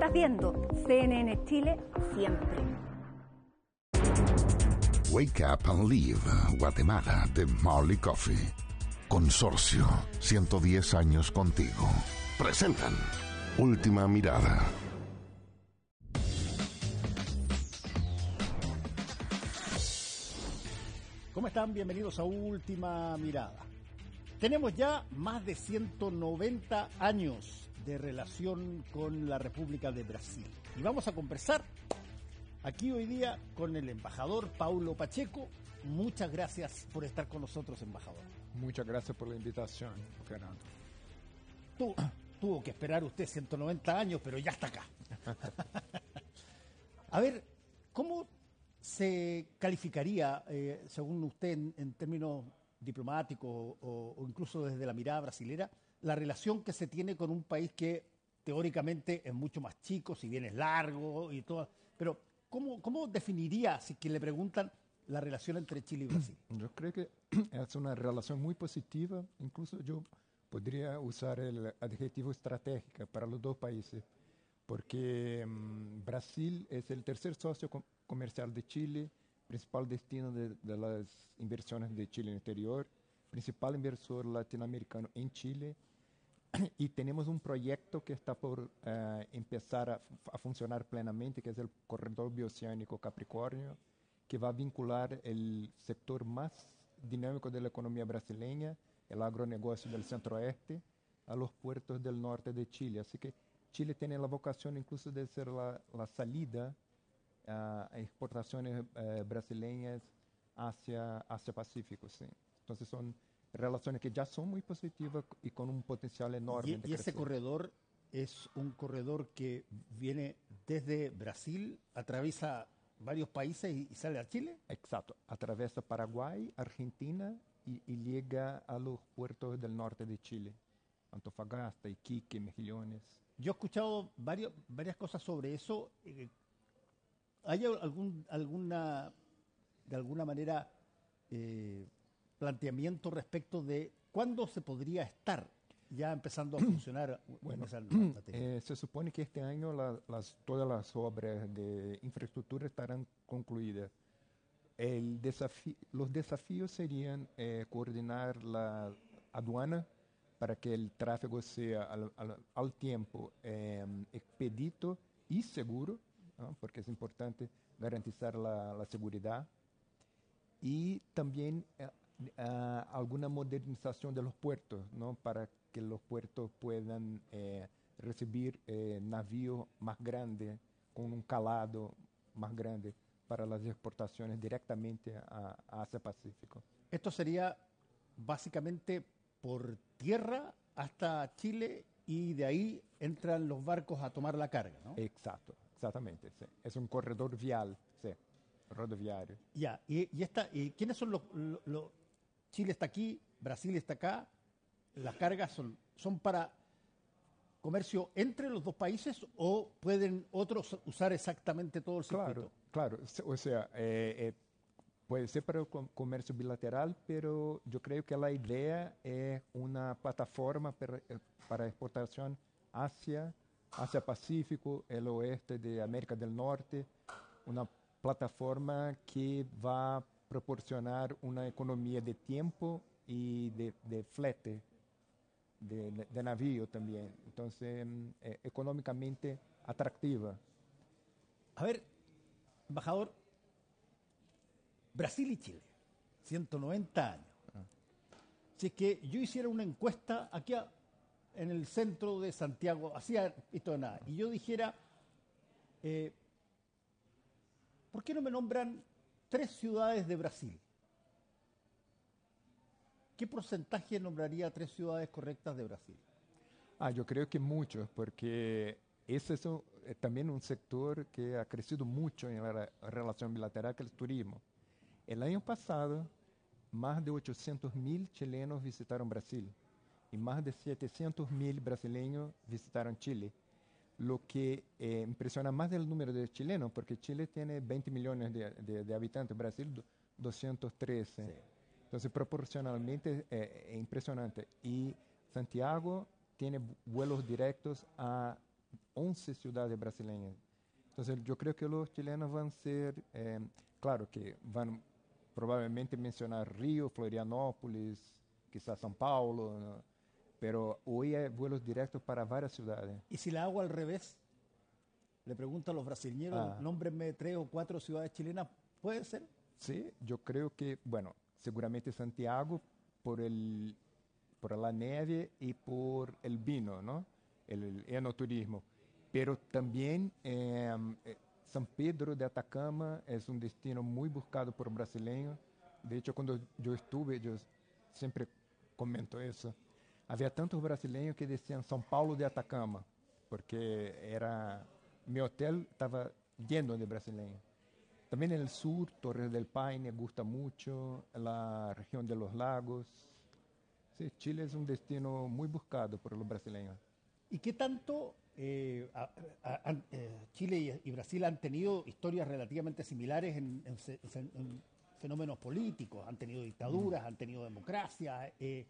Estás viendo CNN Chile siempre. Wake Up and Live, Guatemala, de Marley Coffee. Consorcio, 110 años contigo. Presentan Última Mirada. ¿Cómo están? Bienvenidos a Última Mirada. Tenemos ya más de 190 años de relación con la República de Brasil. Y vamos a conversar aquí hoy día con el embajador Paulo Pacheco. Muchas gracias por estar con nosotros, embajador. Muchas gracias por la invitación, Fernando. Tuvo que esperar usted 190 años, pero ya está acá. A ver, ¿cómo se calificaría, según usted, en términos diplomáticos o incluso desde la mirada brasilera, la relación que se tiene con un país que teóricamente es mucho más chico, si bien es largo y todo, pero ¿cómo definiría, si que le preguntan, la relación entre Chile y Brasil? Yo creo que es una relación muy positiva, incluso yo podría usar el adjetivo estratégica para los dos países, porque Brasil es el tercer socio comercial de Chile, principal destino de las inversiones de Chile en el exterior, principal inversor latinoamericano en Chile, y tenemos un proyecto que está por empezar a funcionar plenamente, que es el Corredor Bioceánico Capricórnio, que va a vincular el sector más dinámico de la economía brasileña, el agronegocio del centro-oeste, a los puertos del norte de Chile. Así que Chile tiene la vocación incluso de ser la salida a exportaciones brasileñas hacia Pacífico. ¿Sí? Entonces son relaciones que ya son muy positivas y con un potencial enorme. Y ese corredor es un corredor que viene desde Brasil, atraviesa varios países y sale a Chile. Exacto, atraviesa Paraguay, Argentina y llega a los puertos del norte de Chile, Antofagasta, Iquique, Mejillones. Yo he escuchado varias cosas sobre eso. ¿Hay de alguna manera, planteamiento respecto de cuándo se podría estar ya empezando a funcionar? Bueno, esa materia? Se supone que este año todas las obras de infraestructura estarán concluidas. Los desafíos serían coordinar la aduana para que el tráfico sea al tiempo expedito y seguro, ¿no? Porque es importante garantizar la seguridad, y también alguna modernización de los puertos, ¿no? Para que los puertos puedan recibir navíos más grandes, con un calado más grande para las exportaciones directamente a Asia-Pacífico. Esto sería básicamente por tierra hasta Chile y de ahí entran los barcos a tomar la carga, ¿no? Exactamente. Sí. Es un corredor vial, sí, rodoviario. Ya, y ¿quiénes son los Chile está aquí, Brasil está acá, las cargas son para comercio entre los dos países o pueden otros usar exactamente todo el circuito? Claro. O sea, puede ser para el comercio bilateral, pero yo creo que la idea es una plataforma para exportación hacia Pacífico, el oeste de América del Norte, una plataforma que va a proporcionar una economía de tiempo y de flete, de navío también. Entonces, económicamente atractiva. A ver, embajador, Brasil y Chile, 190 años. Si es que yo hiciera una encuesta aquí en el centro de Santiago, hacía esto de nada, y yo dijera, ¿por qué no me nombran 3 ciudades de Brasil? ¿Qué porcentaje nombraría 3 ciudades correctas de Brasil? Yo creo que muchos, porque ese es también un sector que ha crecido mucho en la relación bilateral, que es el turismo. El año pasado, más de 800.000 chilenos visitaron Brasil y más de 700.000 brasileños visitaron Chile, lo que impresiona más del número de chilenos, porque Chile tiene 20 millones de habitantes, Brasil 213. Sí. Entonces, proporcionalmente es impresionante. Y Santiago tiene vuelos directos a 11 ciudades brasileñas. Entonces yo creo que los chilenos van a ser, claro que van probablemente mencionar Río, Florianópolis, quizás São Paulo, ¿no? Pero hoy hay vuelos directos para varias ciudades. Y si la hago al revés, le pregunto a los brasileños, nómbrenme 3 o 4 ciudades chilenas, ¿puede ser? Sí, yo creo que, bueno, seguramente Santiago por la nieve y por el vino, ¿no? El enoturismo. Pero también San Pedro de Atacama es un destino muy buscado por brasileños. De hecho, cuando yo estuve, yo siempre comento eso. Había tantos brasileños que decían São Paulo de Atacama, porque mi hotel estaba lleno de brasileños. También en el sur, Torres del Paine gusta mucho, la región de los lagos. Sí, Chile es un destino muy buscado por los brasileños. ¿Y qué tanto Chile y Brasil han tenido historias relativamente similares en fenómenos políticos? Han tenido dictaduras, han tenido democracia.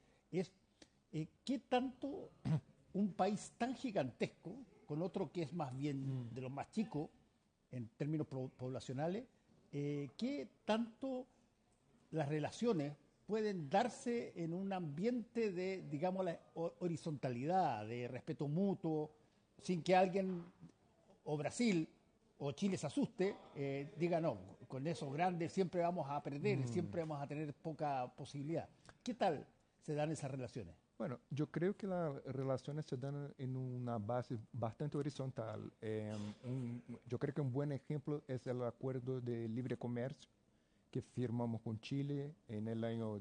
¿Qué tanto un país tan gigantesco, con otro que es más bien de los más chicos en términos poblacionales, qué tanto las relaciones pueden darse en un ambiente de, digamos, la horizontalidad, de respeto mutuo, sin que alguien, o Brasil, o Chile se asuste, diga, no, con esos grandes siempre vamos a perder, siempre vamos a tener poca posibilidad? ¿Qué tal se dan esas relaciones? Bueno, yo creo que las relaciones se dan en una base bastante horizontal. Yo creo que un buen ejemplo es el acuerdo de libre comercio que firmamos con Chile en el año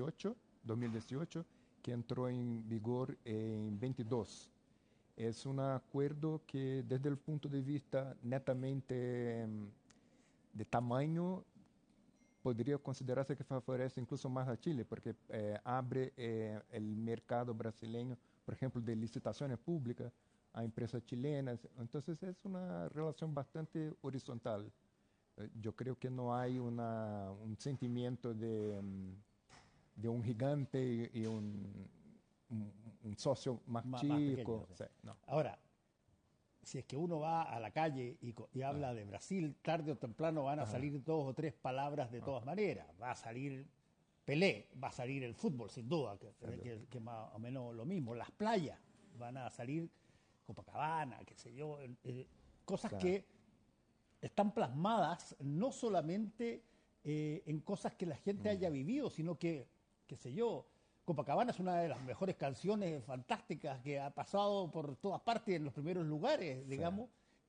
2018, que entró en vigor en 22. Es un acuerdo que desde el punto de vista netamente de tamaño podría considerarse que favorece incluso más a Chile, porque abre el mercado brasileño, por ejemplo, de licitaciones públicas a empresas chilenas. Entonces es una relación bastante horizontal. Yo creo que no hay un sentimiento de un gigante y un socio más chico. Más pequeño, sí. Sí, no. Ahora, si es que uno va a la calle y habla de Brasil, tarde o temprano van a salir 2 o 3 palabras de todas maneras. Va a salir Pelé, va a salir el fútbol, sin duda, que más o menos lo mismo. Las playas van a salir, Copacabana, qué sé yo, cosas que están plasmadas no solamente en cosas que la gente haya vivido, sino que, qué sé yo, Copacabana es una de las mejores canciones fantásticas que ha pasado por todas partes, en los primeros lugares, digamos.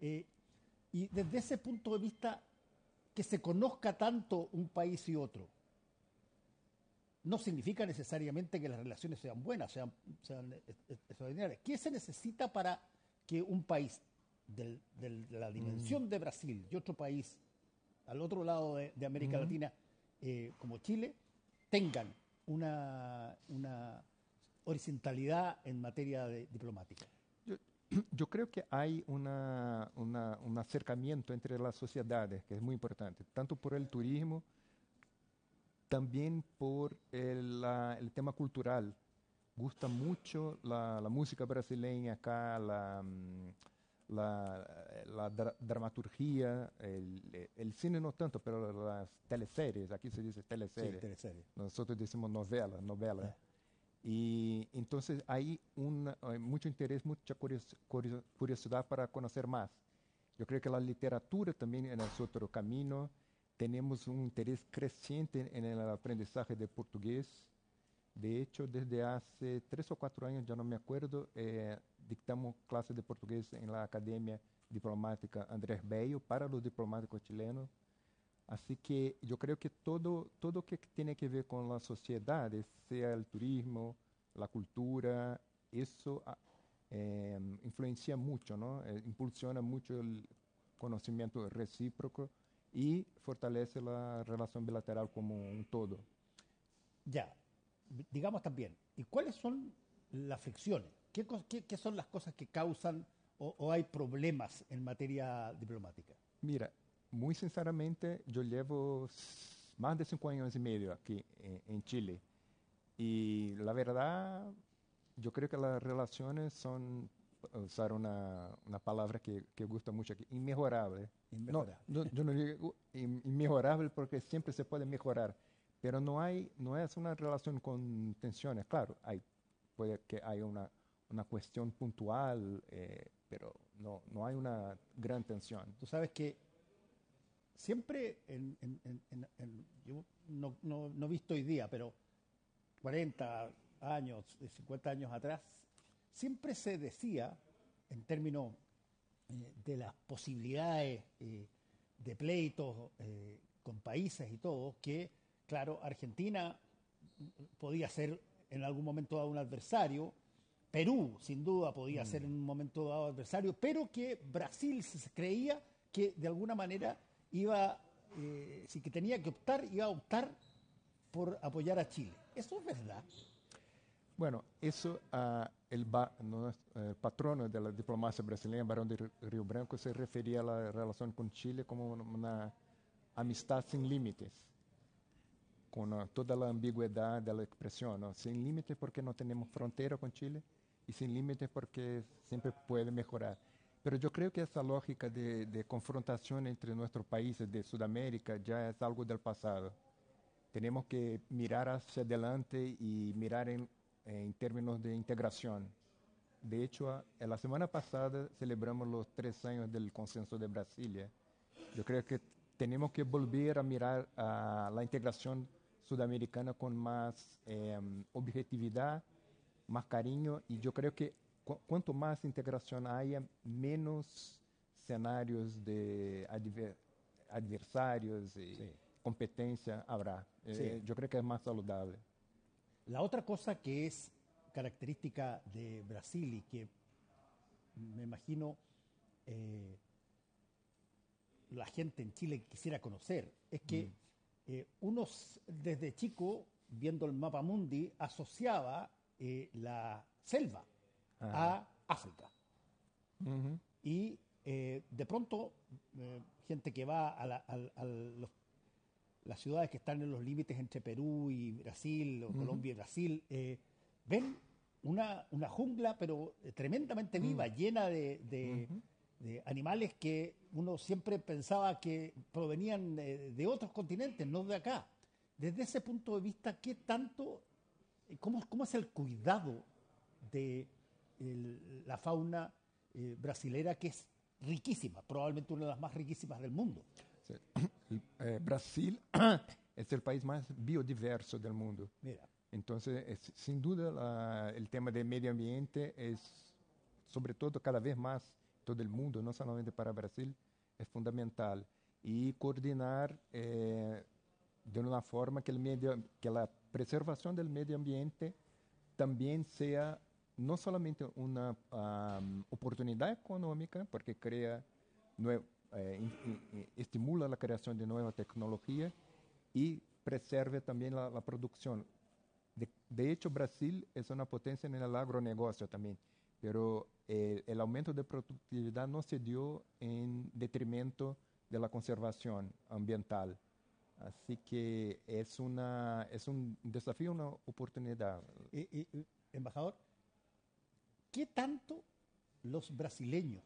Y desde ese punto de vista, que se conozca tanto un país y otro, no significa necesariamente que las relaciones sean buenas, sean extraordinarias. ¿Qué se necesita para que un país de la dimensión de Brasil y otro país al otro lado de América Latina, como Chile, tengan una horizontalidad en materia diplomática? Yo creo que hay un acercamiento entre las sociedades que es muy importante, tanto por el turismo, también por el tema cultural. Gusta mucho la música brasileña acá, la dramaturgia, el cine no tanto, pero las teleseries, aquí se dice teleseries. Sí, teleseries. Nosotros decimos novela. Y entonces hay mucho interés, mucha curiosidad para conocer más. Yo creo que la literatura también es otro camino. Tenemos un interés creciente en el aprendizaje de portugués. De hecho, desde hace 3 o 4 años, ya no me acuerdo, dictamos clases de portugués en la Academia Diplomática Andrés Bello para los diplomáticos chilenos. Así que yo creo que todo que tiene que ver con las sociedades, sea el turismo, la cultura, eso influencia mucho, ¿no? Impulsiona mucho el conocimiento recíproco y fortalece la relación bilateral como un todo. Ya, digamos también, ¿y cuáles son las fricciones? ¿Qué son las cosas que causan o hay problemas en materia diplomática? Mira, muy sinceramente, yo llevo más de 5 años y medio aquí en Chile. Y la verdad, yo creo que las relaciones son usar una palabra que gusta mucho aquí, inmejorable. Inmejorable. Yo no digo inmejorable porque siempre se puede mejorar, pero no es una relación con tensiones. Claro, puede que haya una cuestión puntual, pero no hay una gran tensión. Tú sabes que siempre, yo no he visto hoy día, pero 40 años, 50 años atrás, siempre se decía, en términos de las posibilidades de pleitos con países y todo, que, claro, Argentina podía ser en algún momento dado un adversario, Perú, sin duda, podía ser en un momento dado adversario, pero que Brasil se creía que de alguna manera iba, si que tenía que optar, iba a optar por apoyar a Chile. ¿Eso es verdad? Bueno, eso el patrono de la diplomacia brasileña, Barón de Río Branco, se refería a la relación con Chile como una amistad sin límites, con toda la ambigüedad de la expresión, ¿no? Sin límites porque no tenemos frontera con Chile y sin límites porque siempre puede mejorar. Pero yo creo que esa lógica de confrontación entre nuestros países de Sudamérica ya es algo del pasado. Tenemos que mirar hacia adelante y mirar en términos de integración. De hecho, la semana pasada celebramos los 3 años del Consenso de Brasilia. Yo creo que tenemos que volver a mirar a la integración sudamericana con más objetividad, más cariño, y yo creo que cuanto más integración haya, menos escenarios de adversarios y competencia habrá. Sí. Yo creo que es más saludable. La otra cosa que es característica de Brasil y que me imagino la gente en Chile quisiera conocer es que uno desde chico, viendo el mapa mundi, asociaba la selva a África. Y de pronto, gente que va a las ciudades que están en los límites entre Perú y Brasil, o Colombia y Brasil, ven una jungla, pero tremendamente viva, llena de animales que uno siempre pensaba que provenían de otros continentes, no de acá. Desde ese punto de vista, ¿qué tanto, cómo es el cuidado de la fauna brasilera, que es riquísima, probablemente una de las más riquísimas del mundo? Brasil es el país más biodiverso del mundo. Mira. Entonces, sin duda, el tema del medio ambiente es, sobre todo, cada vez más todo el mundo, no solamente para Brasil, es fundamental. Y coordinar de una forma que la preservación del medio ambiente también sea no solamente una oportunidad económica, porque estimula la creación de nueva tecnología y preserve también la producción. De hecho, Brasil es una potencia en el agronegocio también, pero el aumento de productividad no se dio en detrimento de la conservación ambiental. Así que es un desafío, una oportunidad. Embajador, ¿qué tanto los brasileños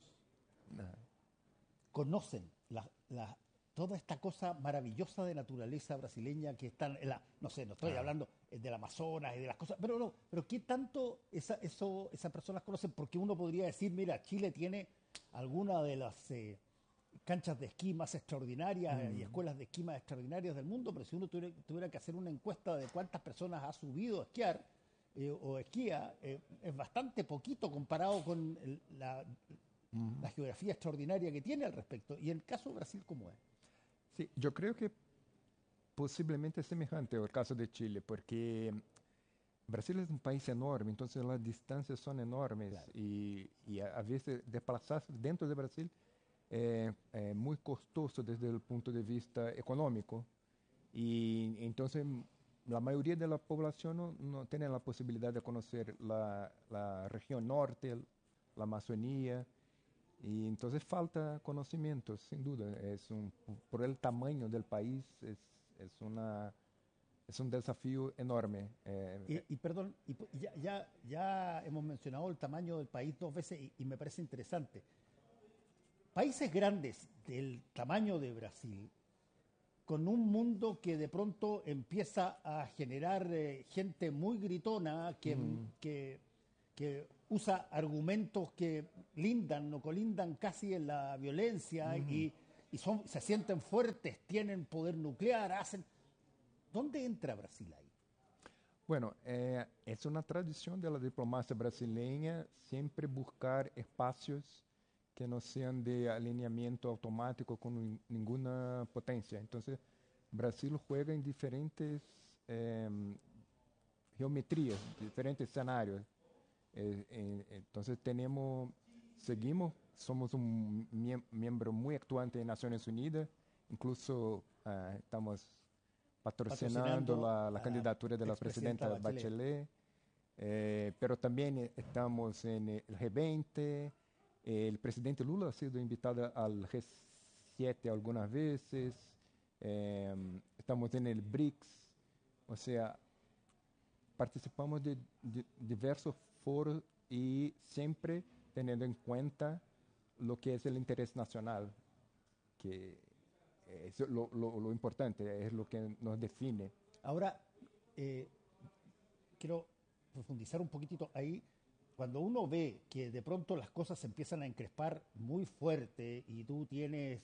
conocen toda esta cosa maravillosa de naturaleza brasileña que están no estoy hablando del Amazonas y de las cosas, pero qué tanto esas personas conocen? Porque uno podría decir, mira, Chile tiene alguna de las canchas de esquí más extraordinarias y escuelas de esquí más extraordinarias del mundo, pero si uno tuviera que hacer una encuesta de cuántas personas ha subido a esquiar o esquía, es bastante poquito comparado con la geografía extraordinaria que tiene al respecto. Y en el caso de Brasil, ¿cómo es? Sí, yo creo que posiblemente es semejante al caso de Chile, porque Brasil es un país enorme, entonces las distancias son enormes. Claro. Y a veces desplazarse dentro de Brasil es muy costoso desde el punto de vista económico. Y entonces la mayoría de la población no tiene la posibilidad de conocer la región norte, la Amazonía. Y entonces falta conocimiento, sin duda. Por el tamaño del país, es es un desafío enorme. Perdón, ya hemos mencionado el tamaño del país dos veces y me parece interesante. Países grandes del tamaño de Brasil, con un mundo que de pronto empieza a generar gente muy gritona que usa argumentos que lindan o colindan casi en la violencia y se sienten fuertes, tienen poder nuclear, hacen... ¿Dónde entra Brasil ahí? Bueno, es una tradición de la diplomacia brasileña siempre buscar espacios que no sean de alineamiento automático con ninguna potencia. Entonces, Brasil juega en diferentes geometrías, diferentes escenarios. Entonces, seguimos, somos un miembro muy actuante en Naciones Unidas, incluso estamos patrocinando la candidatura de la presidenta Bachelet, pero también estamos en el G20. El presidente Lula ha sido invitado al G7 algunas veces. Estamos en el BRICS. O sea, participamos de diversos foros y siempre teniendo en cuenta lo que es el interés nacional, que es lo importante, es lo que nos define. Ahora, quiero profundizar un poquitito ahí. Cuando uno ve que de pronto las cosas se empiezan a encrespar muy fuerte y tú tienes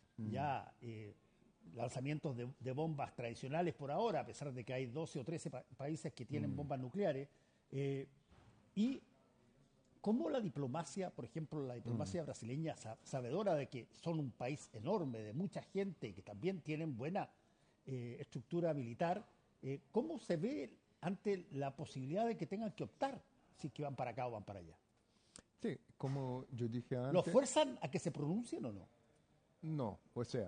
lanzamientos de bombas tradicionales por ahora, a pesar de que hay 12 o 13 países que tienen bombas nucleares, y cómo la diplomacia, por ejemplo, la diplomacia brasileña, sabedora de que son un país enorme, de mucha gente, que también tienen buena estructura militar, ¿cómo se ve ante la posibilidad de que tengan que optar si que van para acá o van para allá? Sí, como yo dije antes... ¿Los fuerzan a que se pronuncien o no? No, o sea,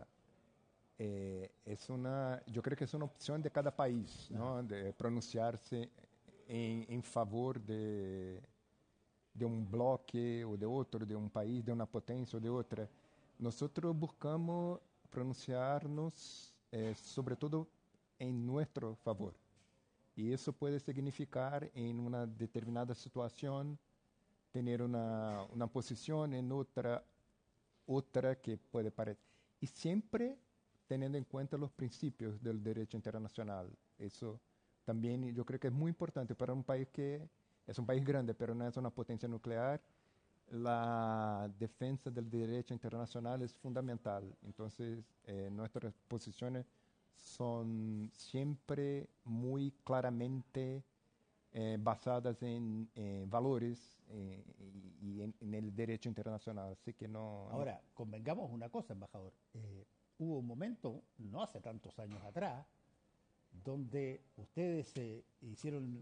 yo creo que es una opción de cada país, ¿no? De pronunciarse en favor de un bloque o de otro, de un país, de una potencia o de otra. Nosotros buscamos pronunciarnos sobre todo en nuestro favor. Y eso puede significar en una determinada situación tener una posición, en otra que puede parecer. Y siempre teniendo en cuenta los principios del derecho internacional. Eso también yo creo que es muy importante para un país que es un país grande, pero no es una potencia nuclear. La defensa del derecho internacional es fundamental. Entonces, nuestras posiciones son siempre muy claramente basadas en valores y en el derecho internacional. Así que no... Ahora, convengamos una cosa, embajador. Hubo un momento, no hace tantos años atrás, donde ustedes hicieron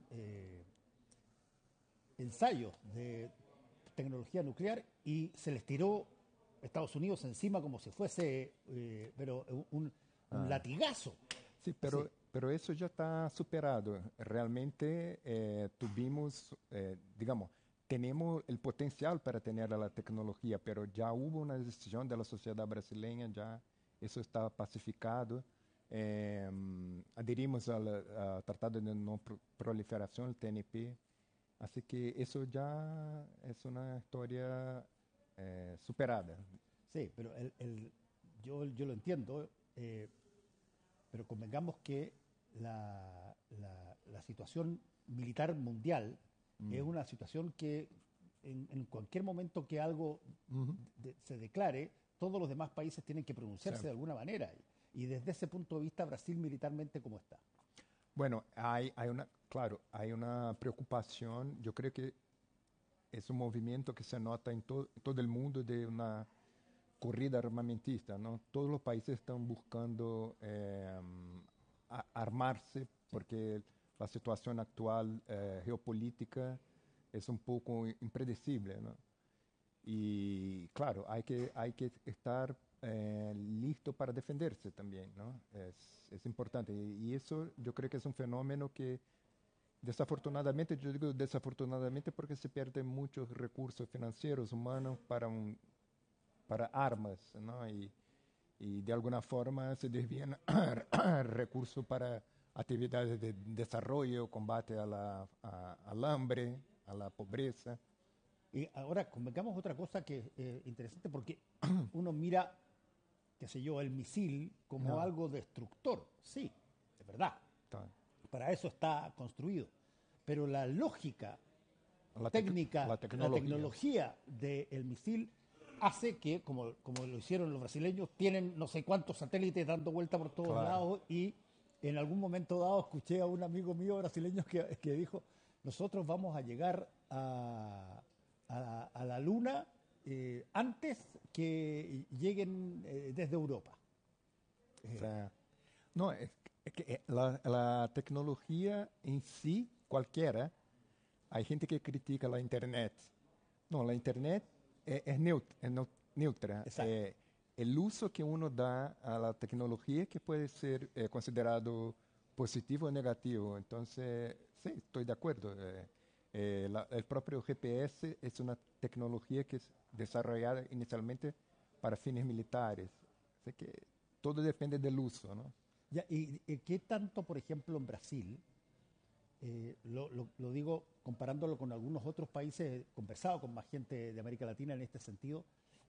ensayos de tecnología nuclear y se les tiró Estados Unidos encima como si fuese un latigazo. Sí, pero eso ya está superado. Realmente tuvimos, digamos, tenemos el potencial para tener la tecnología, pero ya hubo una decisión de la sociedad brasileña, ya eso está pacificado. Adherimos al Tratado de No Proliferación, el TNP. Así que eso ya es una historia superada. Sí, pero yo lo entiendo, pero convengamos que la situación militar mundial es una situación que en cualquier momento que algo se declare, todos los demás países tienen que pronunciarse de alguna manera. Y desde ese punto de vista, Brasil militarmente, ¿cómo está? Bueno, hay una preocupación. Yo creo que es un movimiento que se nota en todo el mundo de una corrida armamentista, ¿no? Todos los países están buscando armarse porque la situación actual geopolítica es un poco impredecible, ¿no? Y claro, hay que estar listo para defenderse también, ¿no? Es importante. Y eso yo creo que es un fenómeno que desafortunadamente, yo digo desafortunadamente porque se pierden muchos recursos financieros, humanos para armas, ¿no? Y de alguna forma se desvían recursos para actividades de desarrollo, combate al hambre, a la pobreza. Y ahora convengamos otra cosa que es interesante porque uno mira, qué sé yo, el misil como algo destructor. Sí, es verdad. Tá. Para eso está construido. Pero la lógica La técnica, la tecnología. tecnología del misil hace que, como lo hicieron los brasileños, tienen no sé cuántos satélites dando vuelta por todos lados, y en algún momento dado escuché a un amigo mío brasileño que dijo, nosotros vamos a llegar a la Luna antes que lleguen desde Europa. O sea, no, es que la tecnología en sí, cualquiera, hay gente que critica la Internet. No, la Internet es neutra. El uso que uno da a la tecnología que puede ser considerado positivo o negativo. Entonces, sí, estoy de acuerdo. El propio GPS es una tecnología que es desarrollada inicialmente para fines militares. Así que todo depende del uso, ¿no? Ya, ¿y qué tanto, por ejemplo, en Brasil, lo digo comparándolo con algunos otros países, he conversado con más gente de América Latina en este sentido,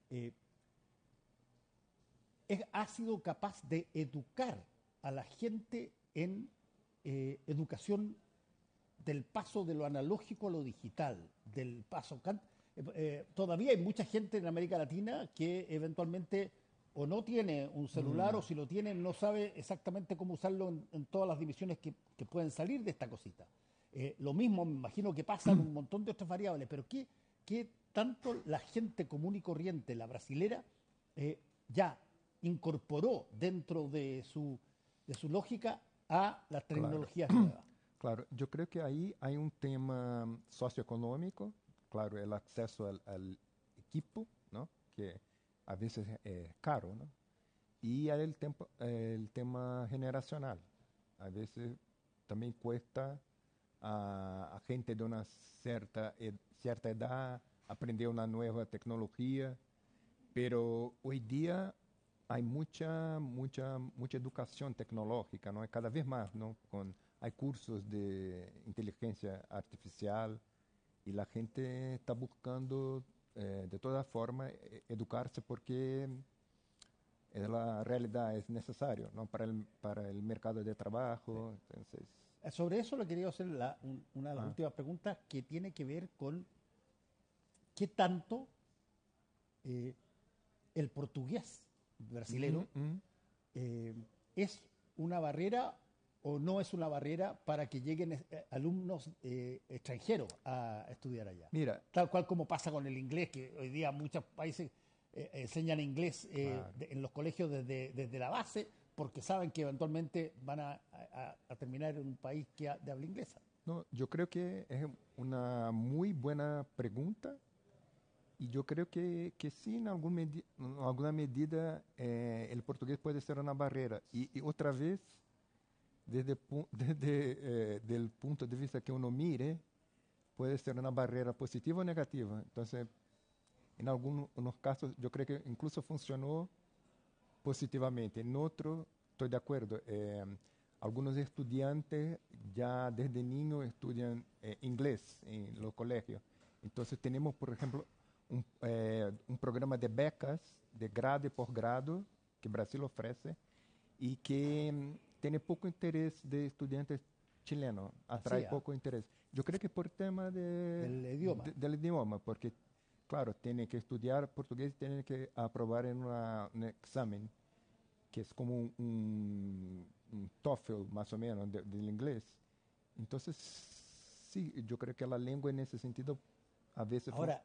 ha sido capaz de educar a la gente en educación del paso de lo analógico a lo digital, del paso... todavía hay mucha gente en América Latina que eventualmente o no tiene un celular o si lo tiene no sabe exactamente cómo usarlo en todas las divisiones que pueden salir de esta cosita. Lo mismo me imagino que pasa en un montón de otras variables, pero ¿qué tanto la gente común y corriente, la brasilera, ya incorporó dentro de su lógica a las tecnologías nuevas? Claro, yo creo que ahí hay un tema socioeconómico, claro, el acceso al equipo, ¿no? Que a veces es caro, ¿no? Y hay el tema generacional. A veces también cuesta a gente de una cierta edad aprender una nueva tecnología, pero hoy día hay mucha educación tecnológica, ¿no? Cada vez más, ¿no? Hay cursos de inteligencia artificial y la gente está buscando de todas formas educarse porque la realidad es necesario, ¿no? Para el mercado de trabajo. Entonces, sobre eso le quería hacer una de las últimas preguntas que tiene que ver con qué tanto el portugués brasilero es una barrera o no es una barrera para que lleguen alumnos extranjeros a estudiar allá. Mira, tal cual como pasa con el inglés, que hoy día muchos países enseñan inglés en los colegios desde la base, porque saben que eventualmente van a terminar en un país de habla inglesa. No, yo creo que es una muy buena pregunta y yo creo que sí, en alguna medida el portugués puede ser una barrera. Y otra vez, desde el punto de vista que uno mire, puede ser una barrera positiva o negativa. Entonces, en algunos casos yo creo que incluso funcionó positivamente. En otros, estoy de acuerdo. Algunos estudiantes ya desde niños estudian inglés en los colegios. Entonces tenemos, por ejemplo, un programa de becas de grado y posgrado que Brasil ofrece y que tiene poco interés de estudiantes chilenos, atrae poco interés. Yo creo que por tema del idioma, porque claro, tiene que estudiar portugués, tiene que aprobar en un examen que es como un TOEFL más o menos del inglés. Entonces, sí, yo creo que la lengua en ese sentido a veces... Ahora,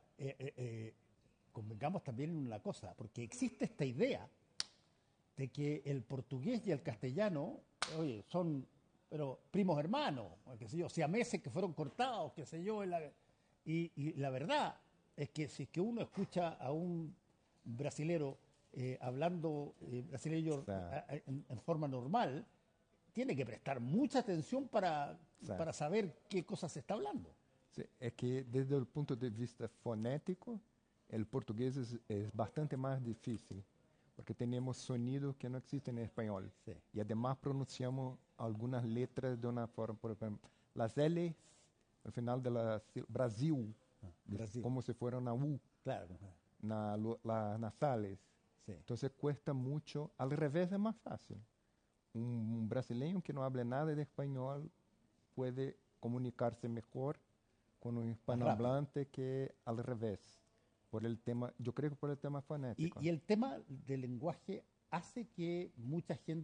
convengamos también en una cosa, porque existe esta idea de que el portugués y el castellano, oye, son primos hermanos, qué sé yo, siameses que fueron cortados, qué sé yo, y la verdad es que si es que uno escucha a un brasilero hablando brasileño en forma normal, tiene que prestar mucha atención para saber qué cosas se está hablando. Sí, es que desde el punto de vista fonético, el portugués es bastante más difícil, porque tenemos sonidos que no existen en español. Sí. Y además pronunciamos algunas letras de una forma, por ejemplo, las L al final de la Brasil, Brasil. como si fuera una U, Claro. las nasales. Sí. Entonces cuesta mucho, al revés es más fácil. Un brasileño que no hable nada de español puede comunicarse mejor con un hispanohablante que al revés, por el tema, yo creo que por el tema fonético. Y el tema del lenguaje hace que mucha gente